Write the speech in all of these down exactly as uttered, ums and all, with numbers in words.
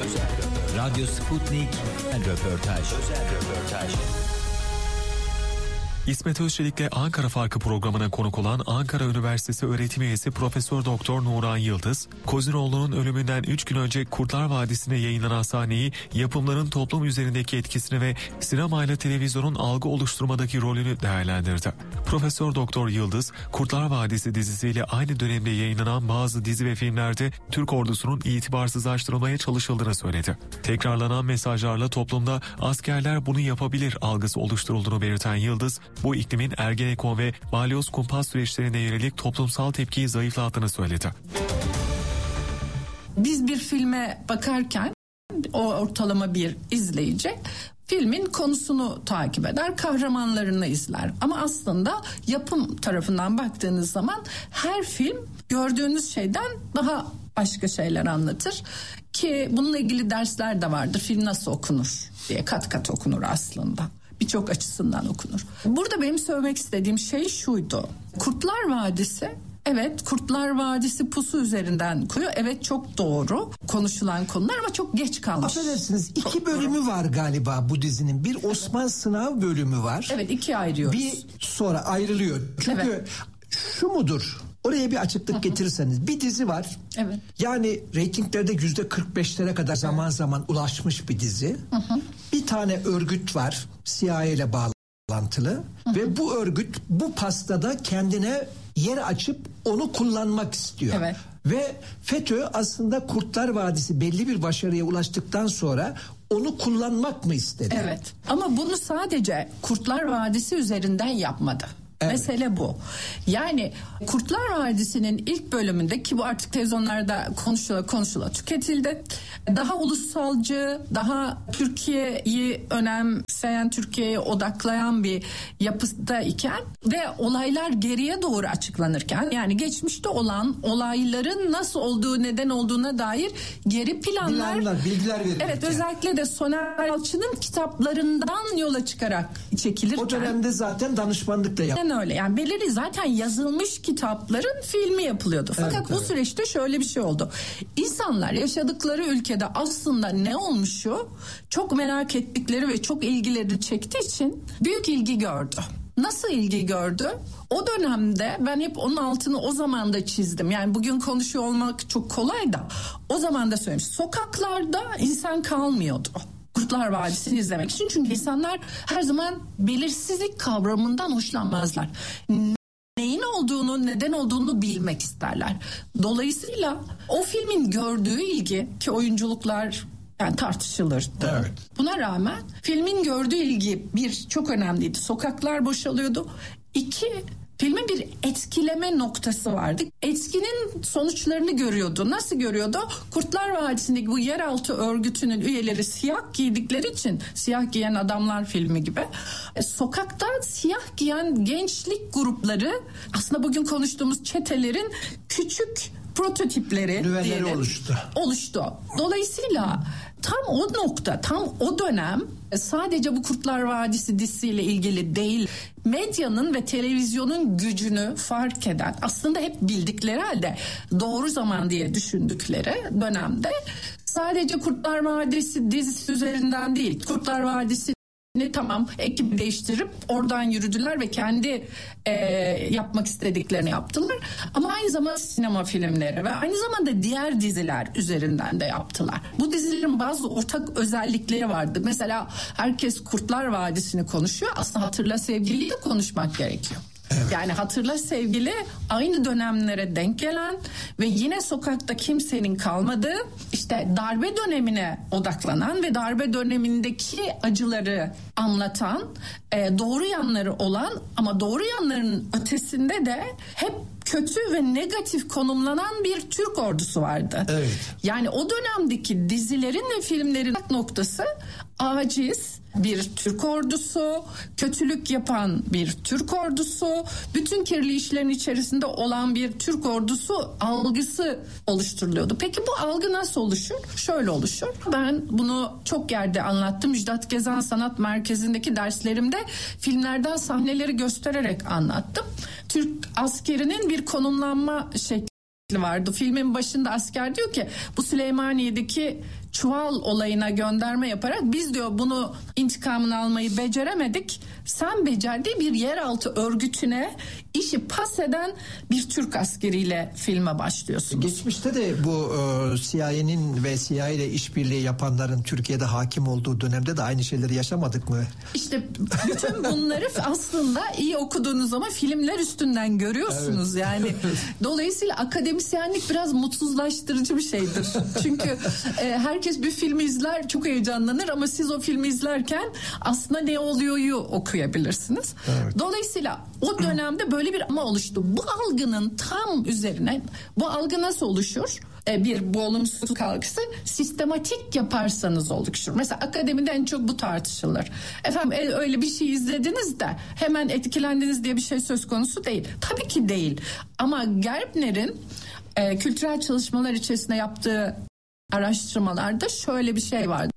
Radyo Sputnik röportaj. Özel röportaj. İsmet Özçelik'le Ankara Farkı programına konuk olan Ankara Üniversitesi öğretim üyesi Profesör Doktor Nuran Yıldız, Koziroğlu'nun ölümünden üç gün önce Kurtlar Vadisi'nde yayınlanan sahneyi, yapımların toplum üzerindeki etkisini ve sinemayla televizyonun algı oluşturmadaki rolünü değerlendirdi. Profesör Doktor Yıldız, Kurtlar Vadisi dizisiyle aynı dönemde yayınlanan bazı dizi ve filmlerde Türk ordusunun itibarsızlaştırılmaya çalışıldığını söyledi. Tekrarlanan mesajlarla toplumda askerler bunu yapabilir algısı oluşturulduğunu belirten Yıldız, bu iklimin Ergenekon ve Balyoz Kumpas süreçlerine yönelik toplumsal tepkiyi zayıflattığını söyledi. Biz bir filme bakarken o ortalama bir izleyici filmin konusunu takip eder, kahramanlarını izler. Ama aslında yapım tarafından baktığınız zaman her film gördüğünüz şeyden daha başka şeyler anlatır. Ki bununla ilgili dersler de vardır. Film nasıl okunur diye, kat kat okunur aslında. Birçok açısından okunur. Burada benim söylemek istediğim şey şuydu. Kurtlar Vadisi, evet Kurtlar Vadisi pusu üzerinden koyuyor. Evet, çok doğru konuşulan konular ama çok geç kalmış. Affedersiniz, iki bölümü var galiba bu dizinin. Bir Osman Sınav bölümü var. Evet, ikiye ayırıyoruz. Bir sonra ayrılıyor. Çünkü evet. Şu mudur? Oraya bir açıklık Hı-hı. getirirseniz. Bir dizi var. Evet. Yani reytinglerde yüzde kırk beşlere kadar zaman evet. zaman ulaşmış bir dizi. Hı-hı. Bir tane örgüt var. C I A ile bağlantılı. Hı-hı. Ve bu örgüt bu pastada kendine yer açıp onu kullanmak istiyor. Evet. Ve FETÖ aslında Kurtlar Vadisi belli bir başarıya ulaştıktan sonra onu kullanmak mı istedi? Evet. Ama bunu sadece Kurtlar Vadisi üzerinden yapmadı. Evet. Mesele bu. Yani Kurtlar Vadisi'nin ilk bölümünde, ki bu artık televizyonlarda konuşula konuşula tüketildi. Daha ulusalcı, daha Türkiye'yi önemseyen, Türkiye'ye odaklayan bir yapıda iken ve olaylar geriye doğru açıklanırken, yani geçmişte olan olayların nasıl olduğu, neden olduğuna dair geri planlar, Planlar bilgiler verilirken. Evet, özellikle de Soner Yalçın'ın kitaplarından yola çıkarak çekilirken. O dönemde zaten danışmanlık da yaptı. Öyle, yani belirli zaten yazılmış kitapların filmi yapılıyordu. Fakat evet, bu evet. süreçte şöyle bir şey oldu. İnsanlar yaşadıkları ülkede aslında ne olmuşu çok merak ettikleri ve çok ilgileri çektiği için büyük ilgi gördü. Nasıl ilgi gördü? O dönemde ben hep onun altını o zaman da çizdim. Yani bugün konuşuyor olmak çok kolay da o zaman da söylemiş. Sokaklarda insan kalmıyordu Kurtlar Vadisi'ni izlemek için. Çünkü insanlar her zaman belirsizlik kavramından hoşlanmazlar. Neyin olduğunu, neden olduğunu bilmek isterler. Dolayısıyla o filmin gördüğü ilgi, ki oyunculuklar yani tartışılırdı. Evet. Buna rağmen filmin gördüğü ilgi, bir, çok önemliydi. Sokaklar boşalıyordu. İki, filmin bir etkileme noktası vardı. Etkinin sonuçlarını görüyordu. Nasıl görüyordu? Kurtlar Vadisi'ndeki bu yeraltı örgütünün üyeleri siyah giydikleri için, siyah giyen adamlar filmi gibi, e, sokakta siyah giyen gençlik grupları aslında bugün konuştuğumuz çetelerin küçük prototipleri diyelim, oluştu. oluştu. Dolayısıyla tam o nokta, tam o dönem sadece bu Kurtlar Vadisi dizisiyle ilgili değil, medyanın ve televizyonun gücünü fark eden, aslında hep bildikleri halde doğru zaman diye düşündükleri dönemde sadece Kurtlar Vadisi dizisi üzerinden değil, Kurtlar Vadisi tamam ekibi değiştirip oradan yürüdüler ve kendi e, yapmak istediklerini yaptılar. Ama aynı zamanda sinema filmleri ve aynı zamanda diğer diziler üzerinden de yaptılar. Bu dizilerin bazı ortak özellikleri vardı. Mesela herkes Kurtlar Vadisi'ni konuşuyor. Aslında Hatırla Sevgili'yi de konuşmak gerekiyor. Evet. Yani Hatırla Sevgili aynı dönemlere denk gelen ve yine sokakta kimsenin kalmadığı, işte darbe dönemine odaklanan ve darbe dönemindeki acıları anlatan, e, doğru yanları olan ama doğru yanlarının ötesinde de hep kötü ve negatif konumlanan bir Türk ordusu vardı. Evet. Yani o dönemdeki dizilerin ve filmlerin noktası aciz bir Türk ordusu, kötülük yapan bir Türk ordusu, bütün kirli işlerin içerisinde olan bir Türk ordusu algısı oluşturuluyordu. Peki bu algı nasıl oluşur? Şöyle oluşur. Ben bunu çok yerde anlattım. Müjdat Gezen Sanat Merkezi'ndeki derslerimde filmlerden sahneleri göstererek anlattım. Türk askerinin bir konumlanma şekli vardı. Filmin başında asker diyor ki bu Süleymaniye'deki çuval olayına gönderme yaparak biz diyor bunu intikamını almayı beceremedik. Sen becerdiği bir yeraltı örgütüne işi pas eden bir Türk askeriyle filme başlıyorsunuz. Geçmişte de bu e, C I A'nin ve C I A ile işbirliği yapanların Türkiye'de hakim olduğu dönemde de aynı şeyleri yaşamadık mı? İşte bütün bunları aslında iyi okuduğunuz zaman filmler üstünden görüyorsunuz. Evet. Yani dolayısıyla akademisyenlik biraz mutsuzlaştırıcı bir şeydir. Çünkü e, herkes bir filmi izler, çok heyecanlanır ama siz o filmi izlerken aslında ne oluyor'yu okuyabilirsiniz. Evet. Dolayısıyla o dönemde böyle bir ama oluştu. Bu algının tam üzerine, bu algı nasıl oluşur? Ee, bir bu olumsuzluk algısı sistematik yaparsanız oluşur. Mesela akademide en çok bu tartışılır. Efendim öyle bir şey izlediniz de hemen etkilendiniz diye bir şey söz konusu değil. Tabii ki değil. Ama Gerbner'in e, kültürel çalışmalar içerisinde yaptığı araştırmalarda şöyle bir şey vardır.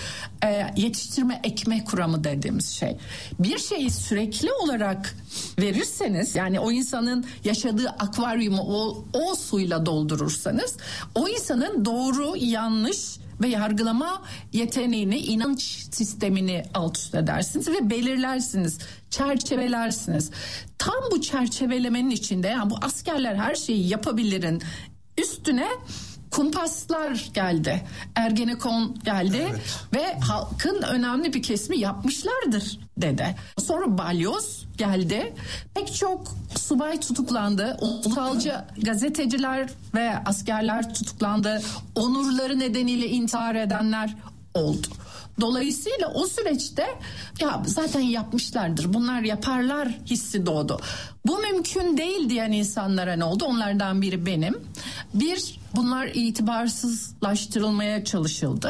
E, yetiştirme ekme kuramı dediğimiz şey. Bir şeyi sürekli olarak verirseniz, yani o insanın yaşadığı akvaryumu o, o suyla doldurursanız, o insanın doğru, yanlış ve yargılama yeteneğini, inanç sistemini alt üst edersiniz ve belirlersiniz, çerçevelersiniz. Tam bu çerçevelemenin içinde, yani bu askerler her şeyi yapabilirin üstüne kumpaslar geldi, Ergenekon geldi, evet. Ve halkın önemli bir kesimi yapmışlardır dedi. Sonra balyoz geldi, pek çok subay tutuklandı, ulusalcı gazeteciler ve askerler tutuklandı, onurları nedeniyle intihar edenler oldu. Dolayısıyla o süreçte ya zaten yapmışlardır, bunlar yaparlar hissi doğdu. Bu mümkün değil diyen insanlara ne oldu? Onlardan biri benim. Bir, bunlar itibarsızlaştırılmaya çalışıldı.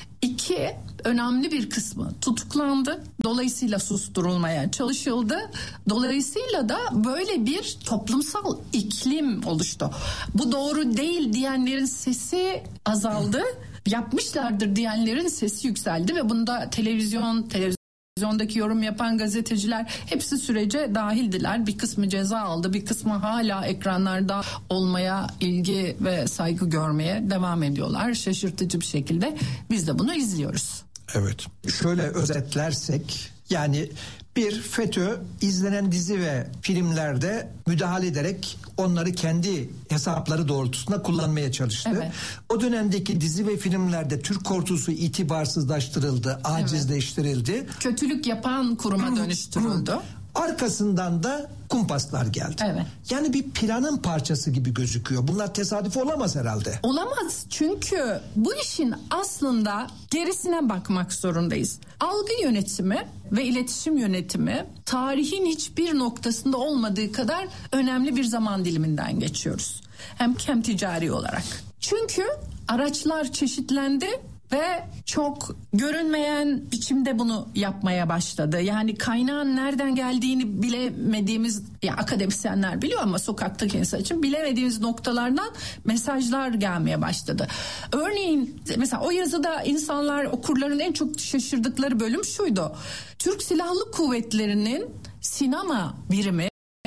İki, önemli bir kısmı tutuklandı. Dolayısıyla susturulmaya çalışıldı. Dolayısıyla da böyle bir toplumsal iklim oluştu. Bu doğru değil diyenlerin sesi azaldı. Yapmışlardır diyenlerin sesi yükseldi ve bunda televizyon, televizyondaki yorum yapan gazeteciler hepsi sürece dahildiler. Bir kısmı ceza aldı, bir kısmı hala ekranlarda olmaya, ilgi ve saygı görmeye devam ediyorlar. Şaşırtıcı bir şekilde biz de bunu izliyoruz. Evet. Şöyle özetlersek, yani bir FETÖ izlenen dizi ve filmlerde müdahale ederek onları kendi hesapları doğrultusunda kullanmaya çalıştı. Evet. O dönemdeki dizi ve filmlerde Türk ordusu itibarsızlaştırıldı, acizleştirildi. Evet. Kötülük yapan kuruma dönüştürüldü. Arkasından da kumpaslar geldi. Evet. Yani bir planın parçası gibi gözüküyor. Bunlar tesadüf olamaz herhalde. Olamaz, çünkü bu işin aslında gerisine bakmak zorundayız. Algı yönetimi ve iletişim yönetimi tarihin hiçbir noktasında olmadığı kadar önemli bir zaman diliminden geçiyoruz. Hem hem ticari olarak. Çünkü araçlar çeşitlendi ve çok görünmeyen biçimde bunu yapmaya başladı. Yani kaynağın nereden geldiğini bilemediğimiz, ya akademisyenler biliyor ama sokaktaki insan için bilemediğimiz noktalardan mesajlar gelmeye başladı. Örneğin mesela o yazıda insanlar, okurların en çok şaşırdıkları bölüm şuydu. Türk Silahlı Kuvvetleri'nin sinema birimi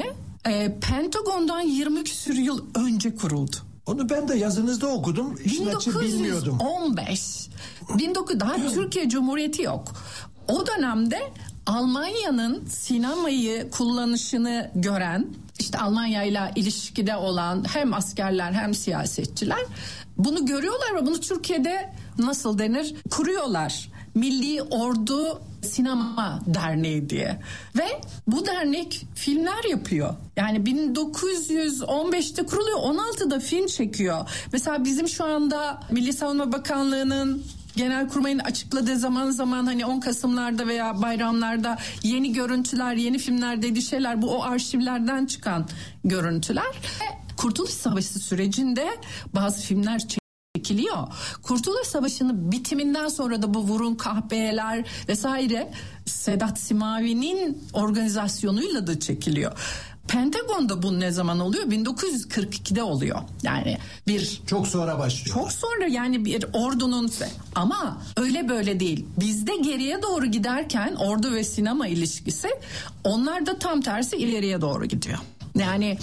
e, Pentagon'dan yirmi küsur yıl önce kuruldu. Onu ben de yazınızda okudum. İşin açığı bilmiyordum. bin dokuz yüz on beş. bin dokuz daha Türkiye Cumhuriyeti yok. O dönemde Almanya'nın sinemayı kullanışını gören, işte Almanya ile ilişkide olan hem askerler hem siyasetçiler bunu görüyorlar ve bunu Türkiye'de nasıl denir? Kuruyorlar. Milli Ordu Sinema Derneği diye. Ve bu dernek filmler yapıyor. Yani bin dokuz yüz on beşte kuruluyor, on altıda film çekiyor. Mesela bizim şu anda Milli Savunma Bakanlığı'nın Genelkurmay'ın açıkladığı zaman zaman hani on Kasım'larda veya bayramlarda yeni görüntüler, yeni filmler dediği şeyler, bu o arşivlerden çıkan görüntüler. Ve Kurtuluş Savaşı sürecinde bazı filmler çekiliyor. çekiliyor. Kurtuluş Savaşı'nın bitiminden sonra da bu vurun kahpeler vesaire Sedat Simavi'nin organizasyonuyla da çekiliyor. Pentagon'da bu ne zaman oluyor? bin dokuz yüz kırk ikide oluyor. Yani bir çok sonra başlıyor. Çok sonra, yani bir ordunun, ama öyle böyle değil. Bizde geriye doğru giderken ordu ve sinema ilişkisi, onlar da tam tersi ileriye doğru gidiyor. Yani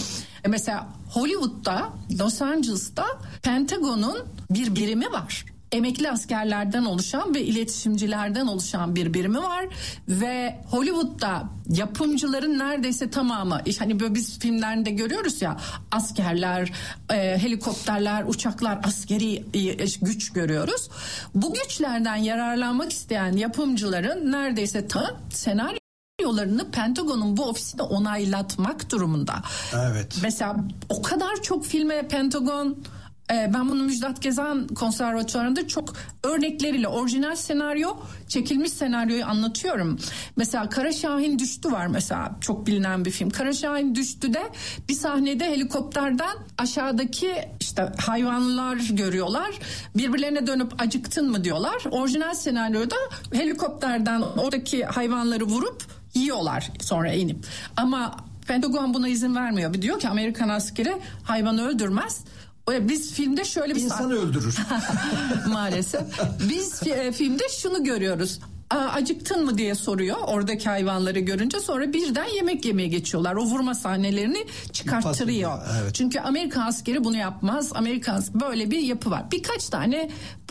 Mesela Hollywood'da, Los Angeles'ta Pentagon'un bir birimi var. Emekli askerlerden oluşan ve iletişimcilerden oluşan bir birimi var ve Hollywood'da yapımcıların neredeyse tamamı, hani böyle biz filmlerinde görüyoruz ya, askerler, e, helikopterler, uçaklar, askeri e, güç görüyoruz. Bu güçlerden yararlanmak isteyen yapımcıların neredeyse ta senaryo yollarını Pentagon'un bu ofisinde onaylatmak durumunda. Evet. Mesela o kadar çok filme Pentagon, ben bunu Müjdat Gezen Konservatuvarı'nda çok örnekleriyle orijinal senaryo, çekilmiş senaryoyu anlatıyorum. Mesela Kara Şahin Düştü var mesela, çok bilinen bir film. Kara Şahin Düştü'de bir sahnede helikopterden aşağıdaki işte hayvanlar görüyorlar. Birbirlerine dönüp acıktın mı diyorlar. Orijinal senaryoda helikopterden oradaki hayvanları vurup yiyorlar sonra inip. Ama Pentagon buna izin vermiyor. Bir diyor ki Amerikan askeri hayvanı öldürmez. Biz filmde şöyle bir İnsanı sahne öldürür. Maalesef. Biz e, filmde şunu görüyoruz. Acıktın mı diye soruyor oradaki hayvanları görünce, sonra birden yemek yemeye geçiyorlar. O vurma sahnelerini çıkarttırıyor. Evet. Çünkü Amerikan askeri bunu yapmaz. Amerikan böyle bir yapı var. Birkaç tane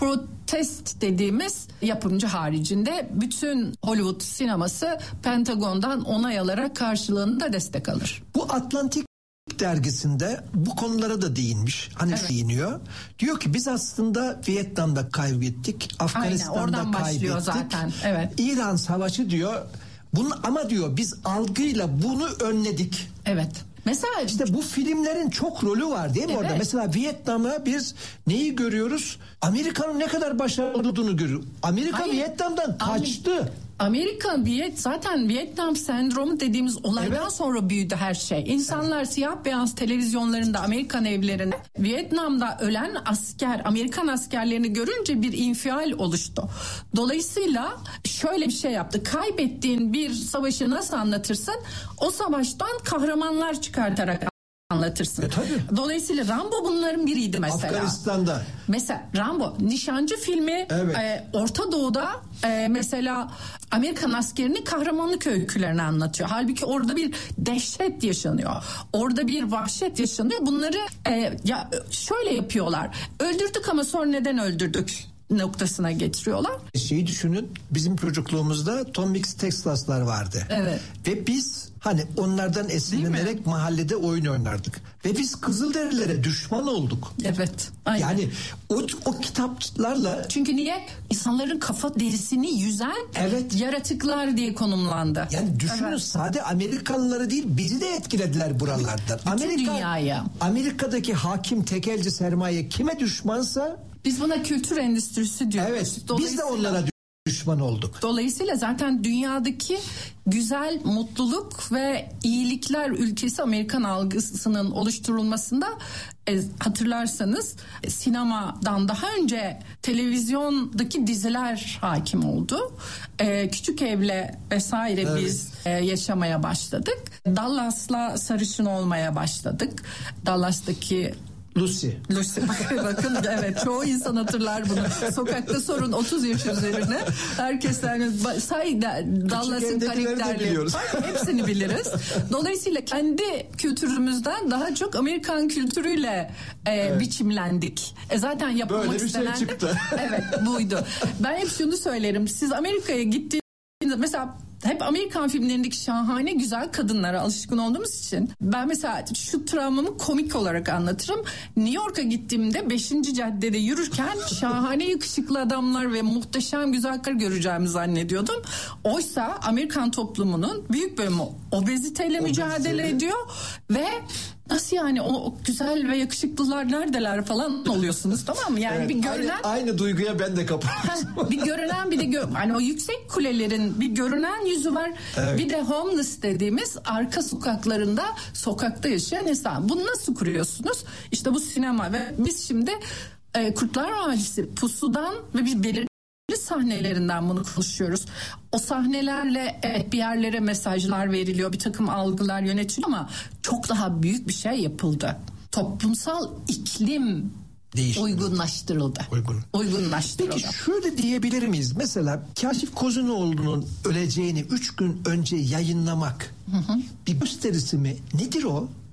protest dediğimiz yapımcı haricinde bütün Hollywood sineması Pentagon'dan onay alarak karşılığında destek alır. Bu Atlantik dergisinde bu konulara da değinmiş. Hani evet. değiniyor. Diyor ki biz aslında Vietnam'da kaybettik. Afganistan'da kaybettik. Zaten. Evet. İran Savaşı diyor. Bunu, ama diyor biz algıyla bunu önledik. Evet. Mesela işte bu filmlerin çok rolü var değil mi evet. orada? Mesela Vietnam'a biz neyi görüyoruz? Amerika'nın ne kadar başarılı olduğunu görüyoruz. Amerika Hayır. Vietnam'dan kaçtı. Amerika Viyet zaten Vietnam sendromu dediğimiz olaydan evet. sonra büyüdü her şey. İnsanlar evet. siyah beyaz televizyonlarında, Amerikan evlerinde Vietnam'da ölen asker, Amerikan askerlerini görünce bir infial oluştu. Dolayısıyla şöyle bir şey yaptı. Kaybettiğin bir savaşı nasıl anlatırsın? O savaştan kahramanlar çıkartarak anlatırsın. E, Dolayısıyla Rambo bunların biriydi mesela. Afganistan'da. Mesela Rambo Nişancı filmi evet. e, Orta Doğu'da e, mesela Amerikan askerinin kahramanlık öykülerini anlatıyor. Halbuki orada bir dehşet yaşanıyor. Orada bir vahşet yaşanıyor. Bunları e, ya şöyle yapıyorlar. Öldürdük ama sonra neden öldürdük noktasına getiriyorlar. Şeyi düşünün, bizim çocukluğumuzda Tom Mix Texas'lar vardı. Evet. Ve biz hani onlardan esinlenerek mahallede oyun oynardık. Ve biz Kızılderililere düşman olduk. Evet. Aynen. Yani o, o kitaplarla... Çünkü niye? İnsanların kafa derisini yüzen evet. yaratıklar diye konumlandı. Yani düşünün evet. sade Amerikalıları değil, bizi de etkilediler buralardan. Bütün Amerika, dünyaya. Amerika'daki hakim tekelci sermaye kime düşmansa... Biz buna kültür endüstrisi diyoruz. Evet. Biz de onlara düşman olduk. Dolayısıyla zaten dünyadaki güzel, mutluluk ve iyilikler ülkesi Amerikan algısının oluşturulmasında e, hatırlarsanız e, sinemadan daha önce televizyondaki diziler hakim oldu. E, Küçük Ev'le vesaire evet. biz e, yaşamaya başladık. Dallas'la sarışın olmaya başladık. Dallas'taki Lucy. Lucy. Bakın evet, çoğu insan hatırlar bunu. Sokakta sorun otuz yaş üzerine. Herkesten say Dallas'ın karakterleri. Hepsini biliriz. Dolayısıyla kendi kültürümüzden daha çok Amerikan kültürüyle e, evet. biçimlendik. E, zaten yapılmak böyle bir istenen şey çıktı. Evet, buydu. Ben hep şunu söylerim. Siz Amerika'ya gittiğinizde mesela hep Amerikan filmlerindeki şahane güzel kadınlara alışkın olduğumuz için ben mesela şu travmamı komik olarak anlatırım. New York'a gittiğimde beşinci caddede yürürken şahane yakışıklı adamlar ve muhteşem güzel karı göreceğimi zannediyordum. Oysa Amerikan toplumunun büyük bölümü obeziteyle mücadele ediyor ve nasıl yani o, o güzel ve yakışıklılar neredeler falan oluyorsunuz, tamam mı? Yani evet, bir görünen aynı, aynı duyguya ben de kapılıyorum. Bir görünen bir de gö- hani o yüksek kulelerin bir görünen yüzü var. Evet. Bir de homeless dediğimiz arka sokaklarında sokakta yaşayan insan. Bunu nasıl kuruyorsunuz? İşte bu sinema ve biz şimdi e, Kurtlar Vadisi, Pusu'dan ve bir belirli sahnelerinden bunu konuşuyoruz. O sahnelerle evet bir yerlere mesajlar veriliyor, bir takım algılar yönetiliyor ama çok daha büyük bir şey yapıldı. Toplumsal iklim değişti, uygunlaştırıldı. Uygun. Uygunlaştırıldı. Peki şöyle diyebilir miyiz? Mesela Kaşif Kozunoğlu'nun öleceğini üç gün önce yayınlamak hı hı. bir gösterisi mi? Nedir o?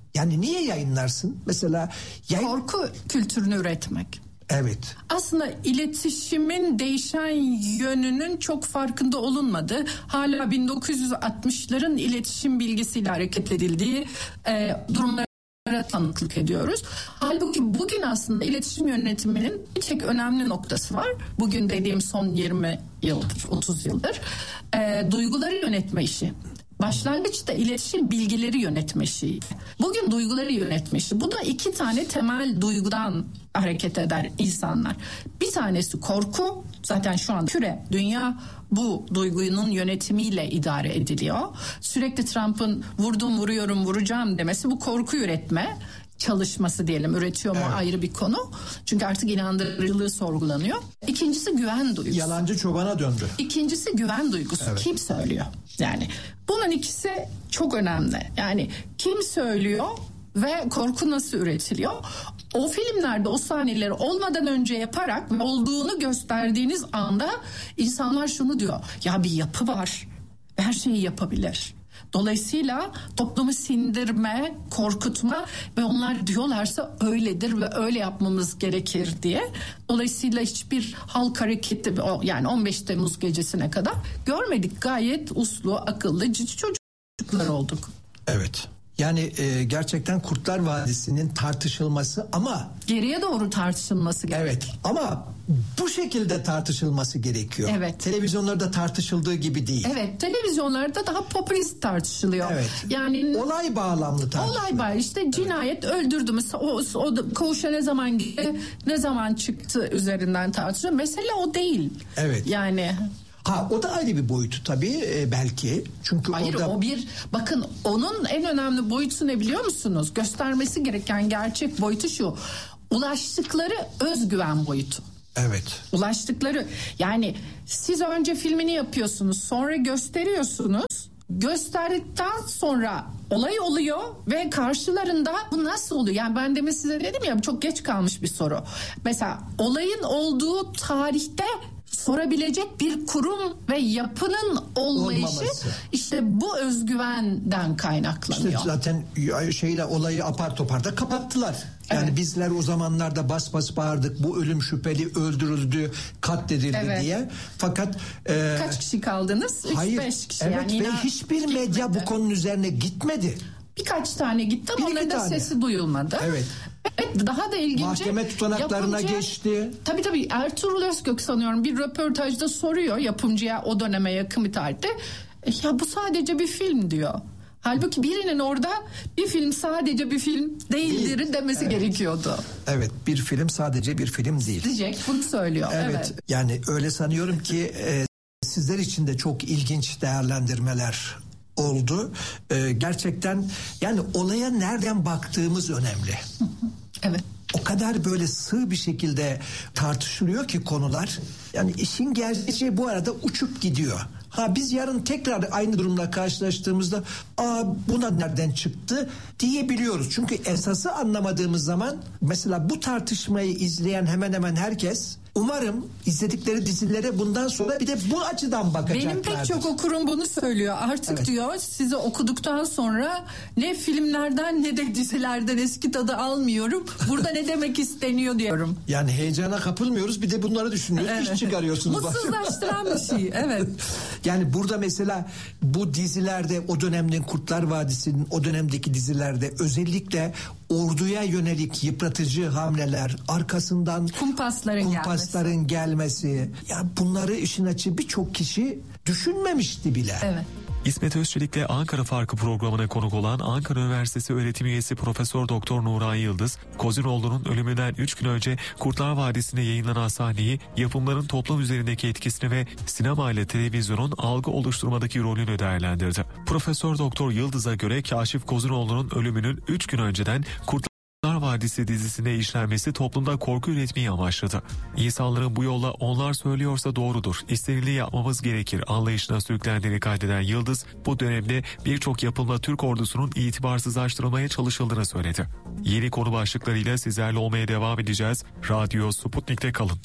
Yani niye yayınlarsın? Mesela yayın... korku kültürünü üretmek. Evet. Aslında iletişimin değişen yönünün çok farkında olunmadı. Hala bin dokuz yüz altmışların iletişim bilgisiyle hareket edildiği e, durumlara tanıklık ediyoruz. Halbuki bugün aslında iletişim yönetiminin bir tek önemli noktası var. Bugün dediğim son yirmi yıldır, otuz yıldır e, duyguları yönetme işi. Başlangıçta iletişim bilgileri yönetme işi. Bugün duyguları yönetme işi. Bu da iki tane temel duygudan hareket eder insanlar. Bir tanesi korku. Zaten şu an küre, dünya bu duygunun yönetimiyle idare ediliyor. Sürekli Trump'ın vurdum, vuruyorum, vuracağım demesi bu korku üretme çalışması diyelim. Üretiyor mu evet. ayrı bir konu. Çünkü artık inandırıcılığı sorgulanıyor. İkincisi güven duygusu. Yalancı çobana döndü. İkincisi güven duygusu. Evet. Kim söylüyor? Yani bunun ikisi çok önemli. Yani kim söylüyor ve korku nasıl üretiliyor? O filmlerde o sahneleri olmadan önce yaparak ve olduğunu gösterdiğiniz anda insanlar şunu diyor. Ya bir yapı var. Her şeyi yapabilir. Dolayısıyla toplumu sindirme, korkutma ve onlar diyorlarsa öyledir ve öyle yapmamız gerekir diye. Dolayısıyla hiçbir halk hareketi yani on beş Temmuz gecesine kadar görmedik. Gayet uslu, akıllı, cici çocuklar olduk. Evet. Yani e, gerçekten Kurtlar Vadisi'nin tartışılması ama... Geriye doğru tartışılması gerekiyor. Evet ama bu şekilde tartışılması gerekiyor. Evet. Televizyonlarda tartışıldığı gibi değil. Evet, televizyonlarda daha popülist tartışılıyor. Evet. Yani olay bağlamlı tartışılıyor. Olay bağlamlı işte cinayet evet. öldürdü mü o, o koğuşa ne zaman gitti, ne zaman çıktı üzerinden tartışılıyor. Mesele o değil. Evet. Yani... Ha o da ayrı bir boyutu tabii e, belki. Çünkü Hayır orada... o bir bakın onun en önemli boyutu ne biliyor musunuz? Göstermesi gereken gerçek boyutu şu. Ulaştıkları özgüven boyutu. Evet. Ulaştıkları yani siz önce filmini yapıyorsunuz sonra gösteriyorsunuz. Gösterdikten sonra olay oluyor ve karşılarında bu nasıl oluyor? Yani ben demin size dedim ya çok geç kalmış bir soru. Mesela olayın olduğu tarihte sorabilecek bir kurum ve yapının olmayışı olmaması. İşte bu özgüvenden kaynaklanıyor. İşte zaten şeyle olayı apar topar da kapattılar. Yani evet. bizler o zamanlarda bas bas bağırdık bu ölüm şüpheli öldürüldü, katledildi evet. diye. Fakat e, kaç kişi kaldınız? üç beş kişi. Evet yani ve hiçbir medya gitmedi. Bu konunun üzerine gitmedi. Birkaç tane gitti ama onların da sesi duyulmadı. Evet. Evet, daha da ilginci. Mahkeme tutanaklarına yapımcı, geçti. Tabii tabii Ertuğrul Özkök sanıyorum bir röportajda soruyor yapımcıya o döneme yakın bir tarihte. Ya bu sadece bir film diyor. Halbuki birinin orada bir film sadece bir film değildir değil. demesi evet. gerekiyordu. Evet bir film sadece bir film değil. Diyecek bunu söylüyor. Evet, evet. Yani öyle sanıyorum ki e, sizler için de çok ilginç değerlendirmeler oldu. Ee, gerçekten yani olaya nereden baktığımız önemli. Evet. O kadar böyle sığ bir şekilde tartışılıyor ki konular. Yani işin gerçeği bu arada uçup gidiyor. Ha biz yarın tekrar aynı durumla karşılaştığımızda aa buna nereden çıktı diyebiliyoruz. Çünkü esası anlamadığımız zaman mesela bu tartışmayı izleyen hemen hemen herkes umarım izledikleri dizilere bundan sonra bir de bu açıdan bakacaklardır. Benim pek çok okurum bunu söylüyor. Artık evet. diyor sizi okuduktan sonra ne filmlerden ne de dizilerden eski tadı almıyorum. Burada ne demek isteniyor diyorum. Yani heyecana kapılmıyoruz bir de bunları düşünüyoruz. Evet. İş çıkarıyorsunuz. Mutsuzlaştıran bir şey. Evet. Yani burada mesela bu dizilerde o dönemde Kurtlar Vadisi'nin o dönemdeki dizilerde özellikle orduya yönelik yıpratıcı hamleler arkasından kumpasların, kumpasların gelmesi. gelmesi. Ya bunları işin açığı birçok kişi düşünmemişti bile. Evet. İsmet Özçelik'le Ankara Farkı programına konuk olan Ankara Üniversitesi öğretim üyesi Profesör Doktor Nuran Yıldız, Kozinoğlu'nun ölümünden üç gün önce Kurtlar Vadisi'nde yayınlanan sahneyi, yapımların toplum üzerindeki etkisini ve sinema ile televizyonun algı oluşturmadaki rolünü değerlendirdi. Profesör Doktor Yıldız'a göre Kaşif Kozinoğlu'nun ölümünün üç gün önceden Kurtlar Vadisi dizisinde işlenmesi toplumda korku üretmeyi amaçladı. İnsanların bu yolla onlar söylüyorsa doğrudur, istenildiği yapmamız gerekir anlayışına sürüklendiğini kaydeden Yıldız, bu dönemde birçok yapımla Türk ordusunun itibarsızlaştırılmaya çalışıldığını söyledi. Yeni konu başlıklarıyla sizlerle olmaya devam edeceğiz. Radyo Sputnik'te kalın.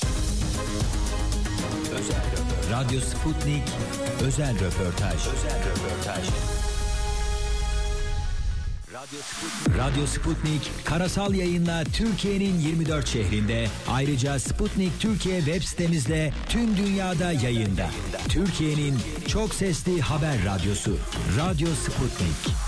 Özel Radyo Sputnik Özel Röportaj. Özel Röportaj. Radyo Sputnik karasal yayınla Türkiye'nin yirmi dört şehrinde, ayrıca Sputnik Türkiye web sitemizde tüm dünyada yayında. Türkiye'nin çok sesli haber radyosu Radyo Sputnik.